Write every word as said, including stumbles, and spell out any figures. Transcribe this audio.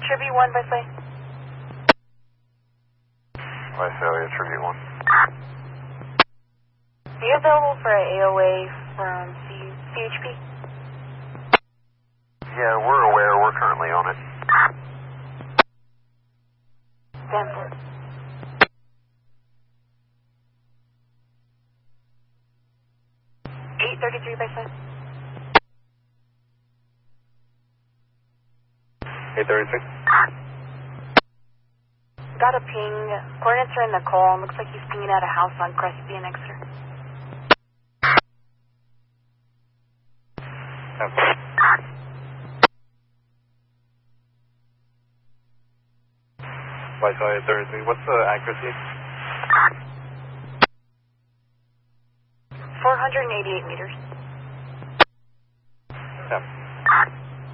Tribute one, Visalia. Visalia, Tribute one. Are you available for an A O A from C H P? Yeah, we're aware. We're currently on it. Stanford. eight thirty-three by seven. eight thirty-six. Got a ping. Coordinates are in the call. Looks like he's pinging at a house on Crespi and Exeter. Visalia thirty-three. What's the accuracy? four hundred eighty-eight meters.